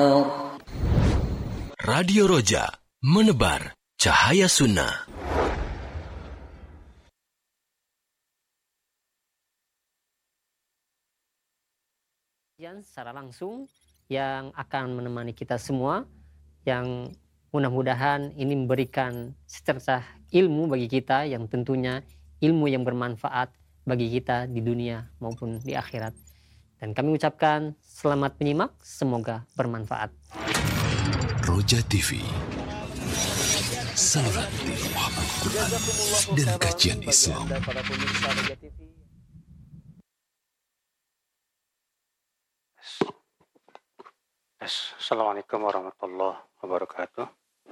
Radio Roja, menebar cahaya sunnah. Secara langsung yang akan menemani kita semua, yang mudah-mudahan ini memberikan secercah ilmu bagi kita, yang tentunya ilmu yang bermanfaat bagi kita di dunia maupun di akhirat. Dan kami ucapkan selamat menyimak, semoga bermanfaat. Roja TV, saluran ilmu Al-Quran dan kajian Islam. Assalamualaikum warahmatullahi wabarakatuh.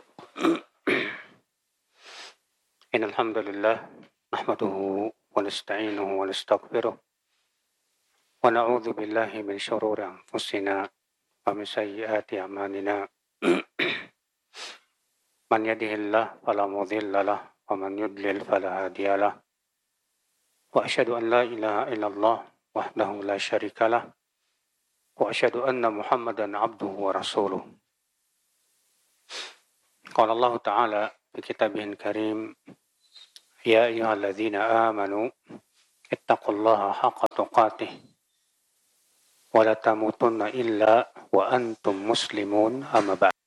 Innal hamdalillah nahmaduhu wa nasta'inuhu wa nastaghfiruh wa na'udzu billahi min shururi anfusina wa min sayyiati a'malina. Man yahdihillahu fala mudilla lahu wa man yudlil fala hadiya lahu. Wa asyhadu an la ilaha illallah wahdahu la syarika lahu. Wa asyhadu anna Muhammadan abduhu wa rasuluh. Qala Allah Ta'ala fi kitabihil karim, ya ayyuhalladzina amanu ittaqullaha haqqa tuqatih wa la tamutunna illa wa antum muslimun, amma ba'd.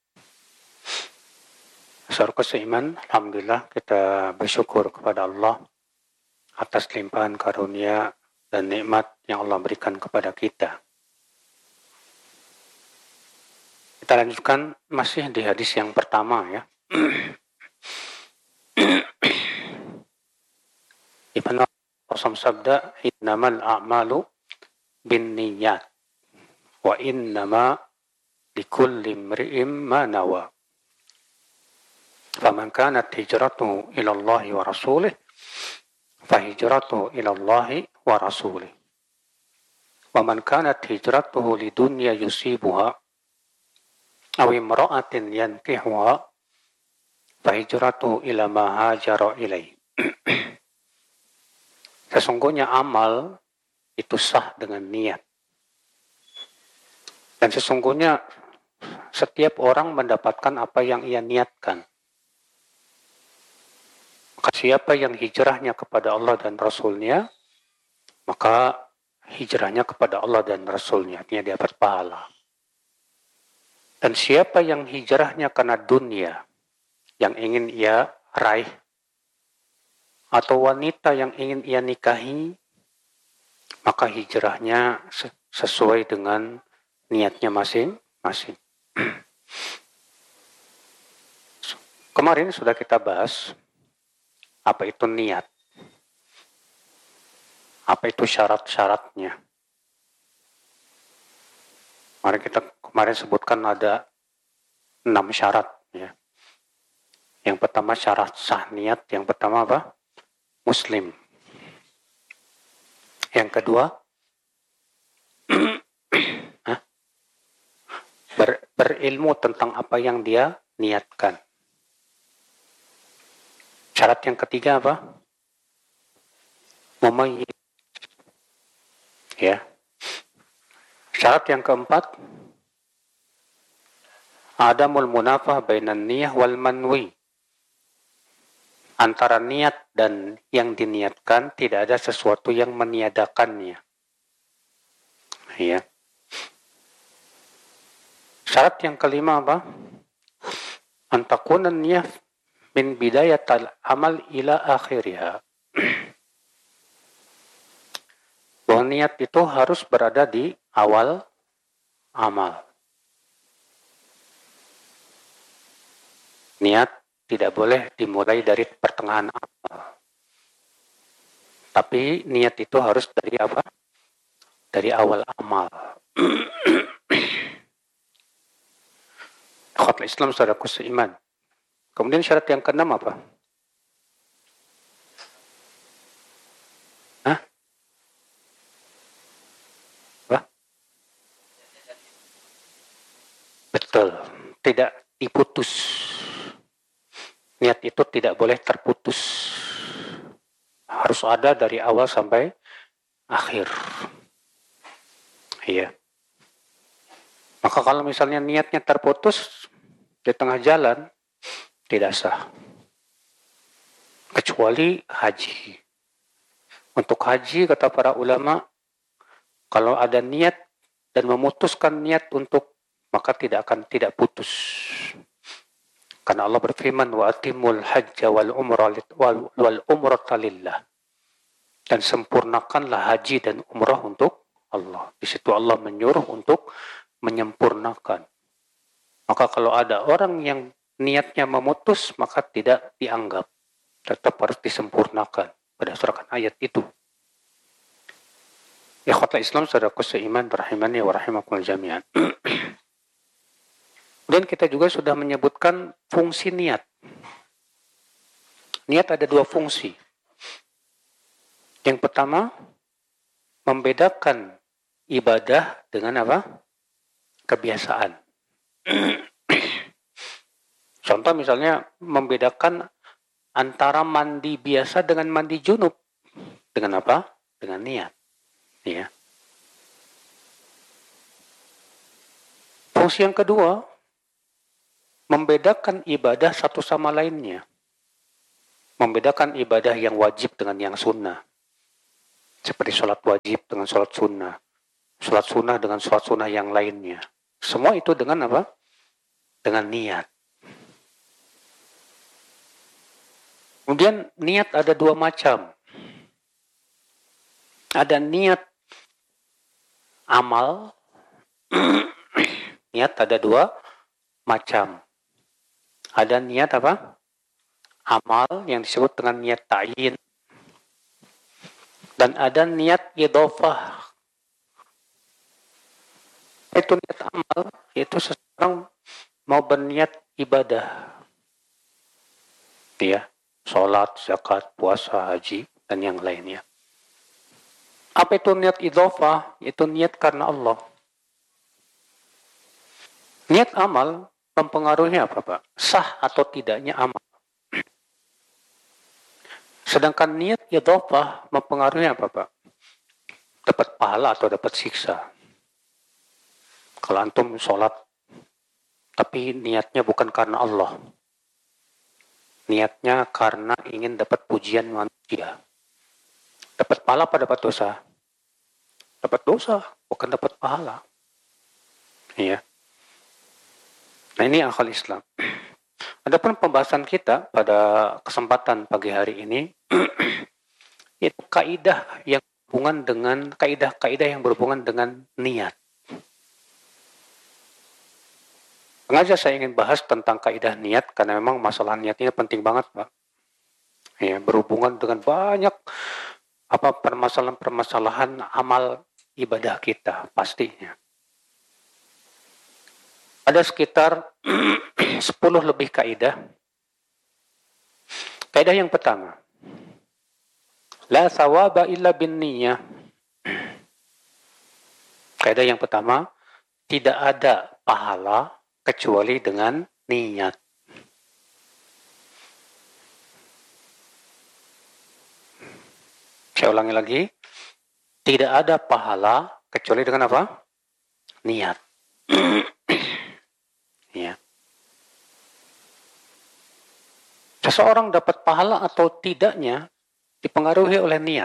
Saudara seiman, alhamdulillah kita bersyukur kepada Allah atas limpahan karunia dan nikmat yang Allah berikan kepada kita. Kita lanjutkan masih di hadis yang pertama ya. Ibnu Qasim sabda, innamal a'malu binniyat wa innama likulli imri'in ma nawa. Faman kanat hijratuhu ila Allah wa rasulih fa hijratuhu ila Allah wa rasulih. Wa man kanat hijratuhu lidunya yusibuha aw imra'atin yankihuha fa hijratuhu ila ma hajara ilaihi. Sesungguhnya amal itu sah dengan niat. Dan sesungguhnya setiap orang mendapatkan apa yang ia niatkan. Maka siapa yang hijrahnya kepada Allah dan Rasulnya, maka hijrahnya kepada Allah dan Rasulnya, artinya dia dapat pahala. Dan siapa yang hijrahnya karena dunia yang ingin ia raih, atau wanita yang ingin ia nikahi, maka hijrahnya sesuai dengan niatnya masing-masing. Kemarin sudah kita bahas apa itu niat, apa itu syarat-syaratnya. Kemarin sebutkan ada 6 syarat ya. Yang pertama syarat sah niat, yang pertama apa? Muslim. Yang kedua berilmu tentang apa yang dia niatkan. Syarat yang ketiga apa? Mumayyiz. Ya. Syarat yang keempat, adamul munafah bainan niyah wal manwi. Antara niat dan yang diniatkan tidak ada sesuatu yang meniadakannya. Ya. Syarat yang kelima apa? Antakunan niyah min bidayatal amal ila akhiriha. Bahwa niat itu harus berada di awal amal. Niat tidak boleh dimulai dari pertengahan amal. Tapi niat itu harus dari apa? Dari awal amal. Ikhwatul Islam, saudaraku seiman. Kemudian syarat yang keenam apa? Betul, tidak diputus. Niat itu tidak boleh terputus. Harus ada dari awal sampai akhir. Iya. Maka kalau misalnya niatnya terputus di tengah jalan, tidak sah. Kecuali haji. Untuk haji, kata para ulama, kalau ada niat dan memutuskan niat untuk, maka tidak putus. Karena Allah berfirman, wa atimul hajja wal umrata lillah. Dan sempurnakanlah haji dan umrah untuk Allah. Di situ Allah menyuruh untuk menyempurnakan. Maka kalau ada orang yang niatnya memutus, maka tidak dianggap. Tetap harus disempurnakan berdasarkan ayat itu. Ikhwatal Islam, saudaraku seiman, rahimani wa rahimakumullah jami'an. Dan kita juga sudah menyebutkan fungsi niat. Niat ada dua fungsi. Yang pertama, membedakan ibadah dengan apa? Kebiasaan. Contoh misalnya membedakan antara mandi biasa dengan mandi junub. Dengan apa? Dengan niat. Ya. Fungsi yang kedua, membedakan ibadah satu sama lainnya. Membedakan ibadah yang wajib dengan yang sunnah. Seperti sholat wajib dengan sholat sunnah. Sholat sunnah dengan sholat sunnah yang lainnya. Semua itu dengan apa? Dengan niat. Kemudian niat ada dua macam. Ada niat amal. Niat ada dua macam. Ada niat apa? Amal yang disebut dengan niat ta'yin. Dan ada niat idhofah. Itu niat amal, itu seseorang mau berniat ibadah. Ya, sholat, zakat, puasa, haji, dan yang lainnya. Apa itu niat idhofah? Itu niat karena Allah. Niat amal mempengaruhi apa, Pak? Sah atau tidaknya amal. Sedangkan niat idhofah mempengaruhi apa, Pak? Dapat pahala atau dapat siksa. Kalau antum sholat, tapi niatnya bukan karena Allah. Niatnya karena ingin dapat pujian manusia. Dapat pahala apa dapat dosa? Dapat dosa, bukan dapat pahala. Iya. Nah ini akal Islam. Adapun pembahasan kita pada kesempatan pagi hari ini, itu kaidah yang berhubungan dengan kaidah-kaidah yang berhubungan dengan niat. Sengaja saya ingin bahas tentang kaidah niat karena memang masalah niat ini penting banget, Pak. Ya, berhubungan dengan banyak permasalahan amal ibadah kita pastinya. Ada sekitar 10 lebih kaidah. Kaidah yang pertama, la thawaba illa bin niyyah. Kaidah yang pertama, tidak ada pahala kecuali dengan niat. Saya ulangi lagi, tidak ada pahala kecuali dengan apa? Niat. Ya. Seseorang dapat pahala atau tidaknya dipengaruhi oleh niat.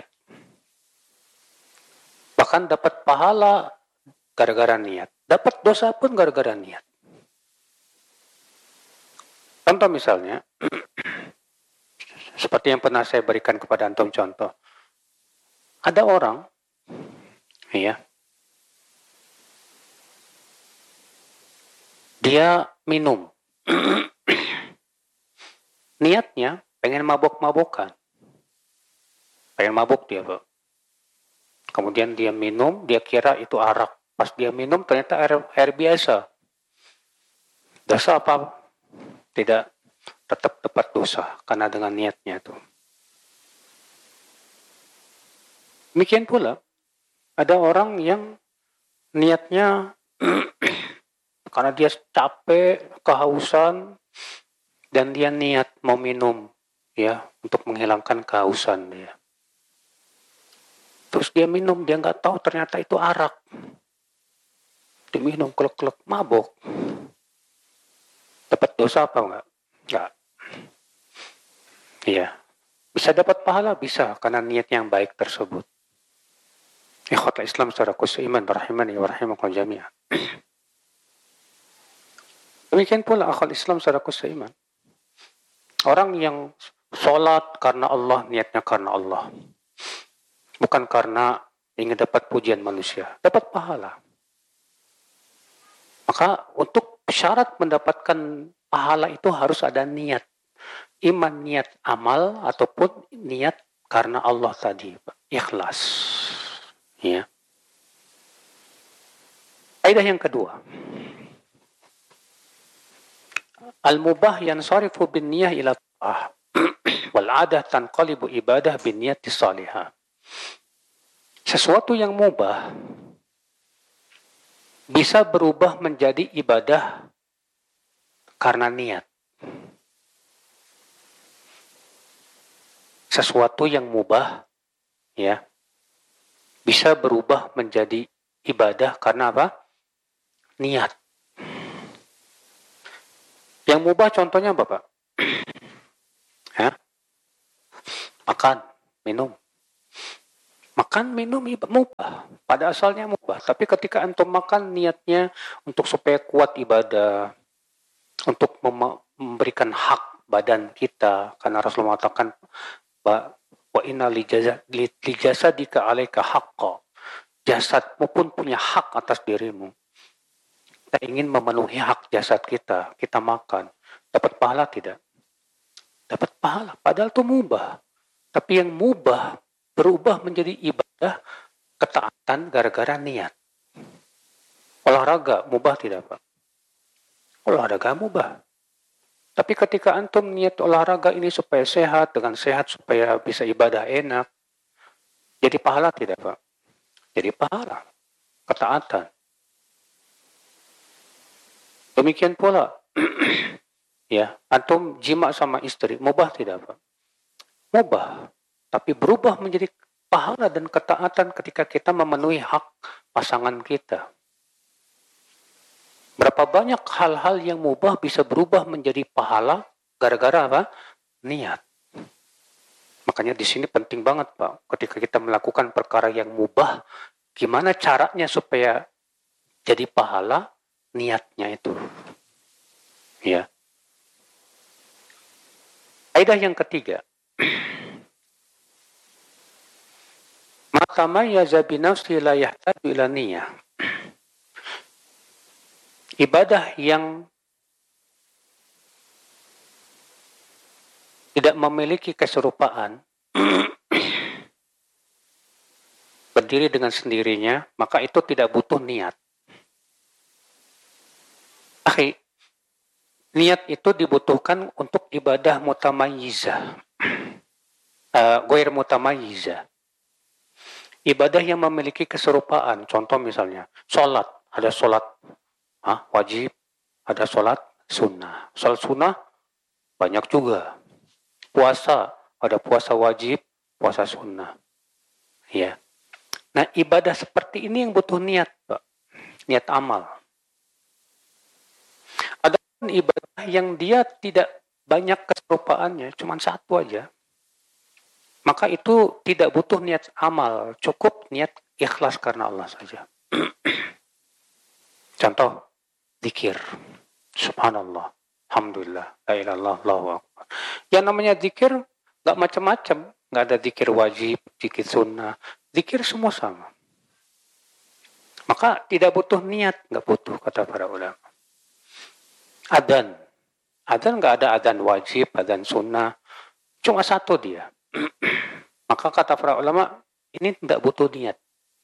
Bahkan dapat pahala gara-gara niat. Dapat dosa pun gara-gara niat. Contoh misalnya, seperti yang pernah saya berikan kepada antum contoh. Ada orang, ya, dia minum. Niatnya pengen mabok-mabokan. Pengen mabuk dia, Pak. Kemudian dia minum, dia kira itu arak. Pas dia minum ternyata air biasa. Dosa apa? Tidak, tetap dapat dosa karena dengan niatnya itu. Demikian pula ada orang yang niatnya karena dia capek, kehausan, dan dia niat mau minum, ya, untuk menghilangkan kehausan dia. Terus dia minum, dia nggak tahu ternyata itu arak. diminum klek-klek, mabok. Dapat dosa apa enggak? Enggak. Iya. Bisa dapat pahala? Bisa, karena niat yang baik tersebut. Ikhwatul Islam secara seiman, rahimani wa rahimakum jami'an. Demikian pula akhwat Islam secara seiman. Orang yang sholat karena Allah, niatnya karena Allah. Bukan karena ingin dapat pujian manusia. Dapat pahala. Maka untuk syarat mendapatkan pahala itu harus ada niat. Iman niat amal ataupun niat karena Allah tadi. Ikhlas. Ya. Kaidah yang kedua. Al-mubah yansarifu bin niyah ila ta'ah. Wal adah tanqalibu ibadah bin niyati salihah. Sesuatu yang mubah bisa berubah menjadi ibadah karena niat. Sesuatu yang mubah ya bisa berubah menjadi ibadah karena apa? Niat. Yang mubah contohnya apa, Pak? Ya? Makan, minum. Makan, minum mubah. Pada asalnya mubah. Tapi ketika antum makan niatnya untuk supaya kuat ibadah, untuk memberikan hak badan kita, karena Rasulullah mengatakan wa inna li jasadika alaika haqqa. Jasadmu pun punya hak atas dirimu. Kita ingin memenuhi hak jasad kita, kita makan. Dapat pahala tidak? Dapat pahala. Padahal itu mubah. Tapi yang mubah berubah menjadi ibadah ketaatan gara-gara niat. Olahraga mubah tidak, Pak? Olahraga mubah. Tapi ketika antum niat olahraga ini supaya sehat, dengan sehat supaya bisa ibadah enak, jadi pahala tidak, Pak? Jadi pahala, ketaatan. Demikian pula, ya, antum jima sama istri, mubah tidak, Pak? Mubah, tapi berubah menjadi pahala dan ketaatan ketika kita memenuhi hak pasangan kita. Berapa banyak hal-hal yang mubah bisa berubah menjadi pahala gara-gara apa? Niat. Makanya di sini penting banget, Pak, ketika kita melakukan perkara yang mubah, gimana caranya supaya jadi pahala? Niatnya itu. Ya. Kaidah yang ketiga. Ma tamayyaza bi nafsi la yahtaju ila niyah. Ibadah yang tidak memiliki keserupaan berdiri dengan sendirinya, maka itu tidak butuh niat. Niat itu dibutuhkan untuk ibadah mutamayyizah. Ghair mutamayyizah. Ibadah yang memiliki keserupaan. Contoh misalnya, sholat. Ada sholat wajib, ada sholat sunnah. Sholat sunnah banyak juga. Puasa, ada puasa wajib, puasa sunnah. Ya. Nah, ibadah seperti ini yang butuh niat, Pak. Niat amal. Ada ibadah yang dia tidak banyak keserupaannya, cuma satu aja. Maka itu tidak butuh niat amal, cukup niat ikhlas karena Allah saja. Contoh, zikir. Subhanallah, alhamdulillah, la ilaha illallah, Allahu akbar. Yang namanya zikir nggak macam-macam, nggak ada zikir wajib, zikir sunnah, zikir semua sama. Maka tidak butuh niat, nggak butuh kata para ulama. Adzan nggak ada adzan wajib, adzan sunnah, cuma satu dia. Maka kata para ulama ini tidak butuh niat.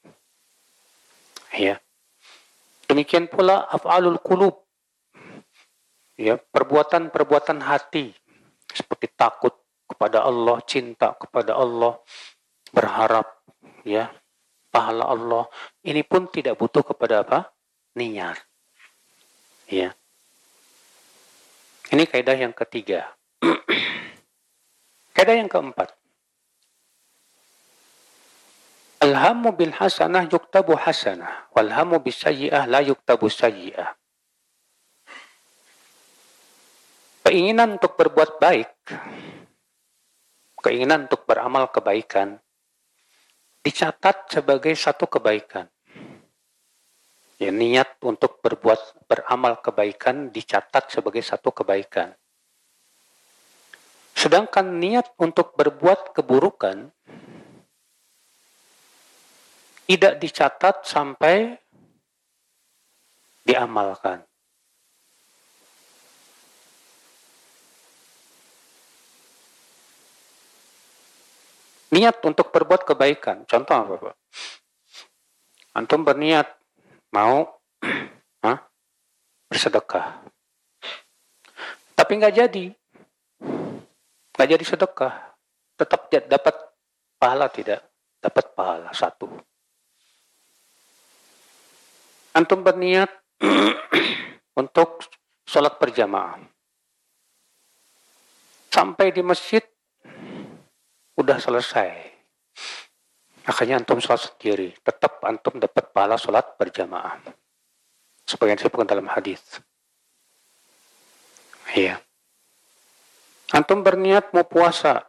Ya. Demikian pula af'alul qulub. Ya, perbuatan-perbuatan hati seperti takut kepada Allah, cinta kepada Allah, berharap ya pahala Allah. Ini pun tidak butuh kepada apa? Niat. Ya. Ini kaidah yang ketiga. Kaidah yang keempat. Alhamu bil hasanah yuktabu hasanah, walhamu bis sayyi'ah la yuktabu sayyi'ah. Keinginan untuk berbuat baik, keinginan untuk beramal kebaikan, dicatat sebagai satu kebaikan. Ya, niat untuk beramal kebaikan dicatat sebagai satu kebaikan. Sedangkan niat untuk berbuat keburukan tidak dicatat sampai diamalkan. Niat untuk berbuat kebaikan, contoh apa, Pak? Antum berniat mau bersedekah, tapi nggak jadi sedekah, tetap dapat pahala tidak? Dapat pahala satu. Antum berniat untuk sholat berjamaah, sampai di masjid udah selesai, akhirnya antum sholat sendiri, tetap antum dapat pahala sholat berjamaah. Sebagian disebutkan dalam hadis. Iya. Antum berniat mau puasa,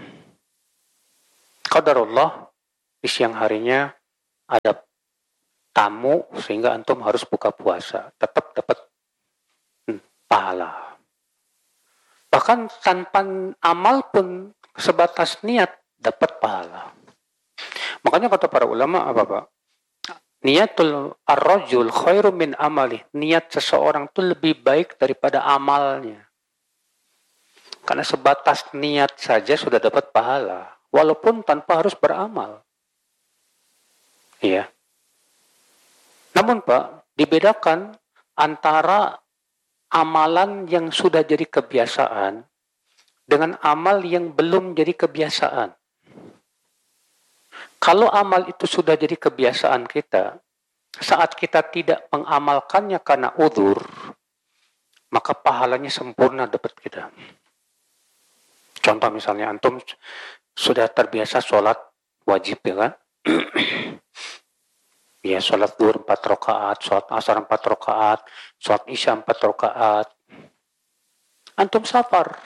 qadarullah di siang harinya ada tamu sehingga antum harus buka puasa, tetap dapat pahala. Bahkan tanpa amal pun sebatas niat dapat pahala. Makanya kata para ulama apa, Pak? Niatul ar-rajul khairu min amali. Niat seseorang itu lebih baik daripada amalnya. Karena sebatas niat saja sudah dapat pahala, walaupun tanpa harus beramal. Iya. Namun Pak, dibedakan antara amalan yang sudah jadi kebiasaan dengan amal yang belum jadi kebiasaan. Kalau amal itu sudah jadi kebiasaan kita, saat kita tidak mengamalkannya karena udzur, maka pahalanya sempurna dapat kita. Contoh misalnya antum sudah terbiasa sholat wajib, ya kan? Ya, sholat zuhur 4 rakaat, sholat asar 4 rakaat, sholat isya 4 rakaat. Antum safar.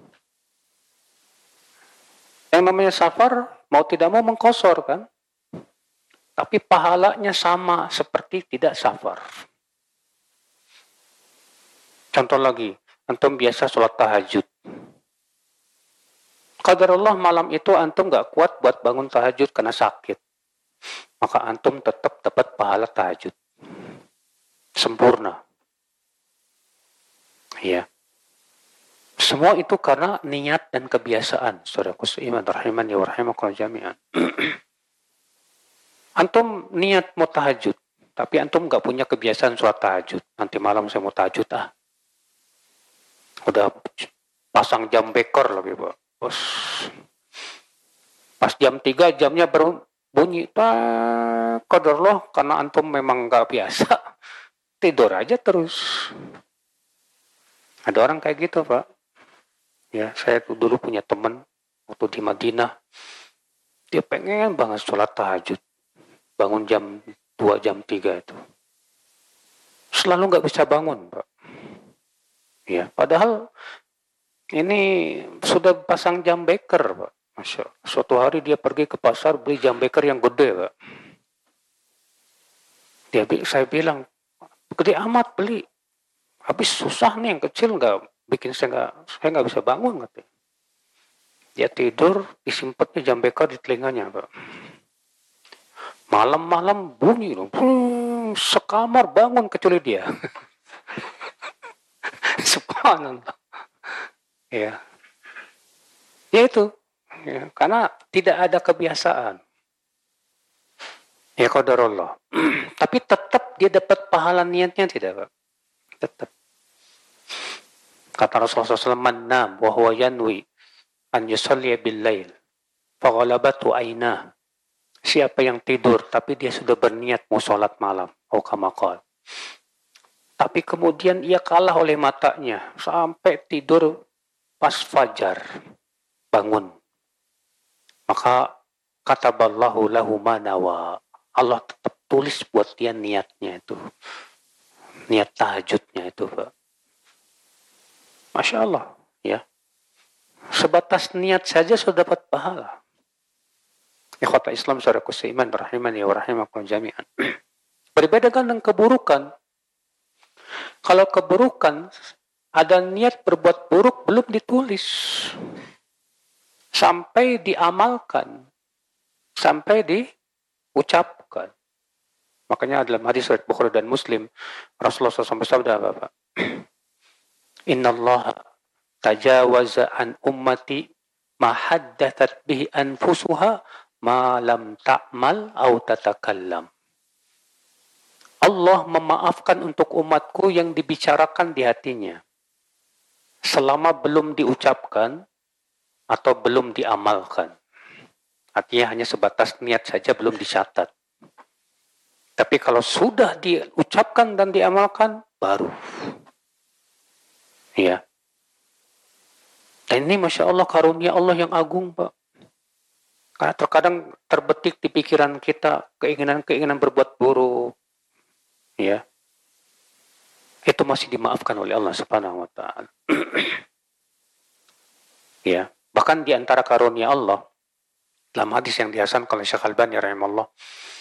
Yang namanya safar, mau tidak mau mengqashar kan? Tapi pahalanya sama seperti tidak safar. Contoh lagi, antum biasa sholat tahajud. Qadarullah malam itu antum gak kuat buat bangun tahajud karena sakit. Maka antum tetap dapat pahala tahajud. Sempurna. Iya. Semua itu karena niat dan kebiasaan. Saudaraku seiman rahimani wa rahimakumullah jami'an. Antum niat mau tahajud, tapi antum gak punya kebiasaan sholat tahajud. Nanti malam saya mau tahajud Udah pasang jam beker lagi, Pak. Pas jam 3 jamnya baru bunyi. Qadarullah karena antum memang gak biasa. Tidur aja terus. Ada orang kayak gitu, Pak. Ya, saya dulu punya teman waktu di Madinah. Dia pengen banget sholat tahajud. Bangun jam 2, jam 3 itu. Selalu nggak bisa bangun, Pak. Ya, padahal ini sudah pasang jam beker, Pak. Masya Allah. Suatu hari dia pergi ke pasar beli jam beker yang gede, Pak. Saya bilang, gede amat beli. Habis susah nih yang kecil nggak bikin saya nggak bisa bangun, katanya. Dia tidur, disimpannya jam beker di telinganya, Pak. Malam-malam bunyi loh, sekamar bangun kecuali dia. Subhanallah. Ya, itu, ya, karena tidak ada kebiasaan. Ya qadarullah. Tapi tetap dia dapat pahala niatnya tidak, Pak? Tetap. Kata Rasulullah SAW, "Man wa huwa yanwi an yusalli bil-lail, faghalabatu ainah." Siapa yang tidur tapi dia sudah berniat mau sholat malam, kama qala. Tapi kemudian ia kalah oleh matanya sampai tidur pas fajar bangun. Maka kataballahu lahu ma nawa. Allah tetap tulis buat dia niatnya itu. Niat tahajudnya itu, Pak. Masya Allah, ya. Sebatas niat saja sudah dapat pahala. Ikhwata Islam, saudaraku seiman, rahimani wa rahimakum jami'an. Berbeda dengan keburukan. Kalau keburukan, ada niat berbuat buruk belum ditulis. Sampai diamalkan. Sampai diucapkan. Makanya dalam hadis riwayat Bukhari dan Muslim, Rasulullah SAW bersabda apa, Pak? Innallaha tajawaza an ummati ma haddathat bihi anfusuha ma lam ta'mal au tatakallam. Allah memaafkan untuk umatku yang dibicarakan di hatinya selama belum diucapkan atau belum diamalkan. Artinya hanya sebatas niat saja, belum dicatat. Tapi kalau sudah diucapkan dan diamalkan, baru. Ya. Dan ini Masya Allah karunia Allah yang agung, Pak. Karena terkadang terbetik di pikiran kita keinginan-keinginan berbuat buruk. Ya. Itu masih dimaafkan oleh Allah Subhanahu wa taala. Ya, bahkan di antara karunia Allah dalam hadis yang dihasankan oleh Syekh Al-Albani rahimahullah,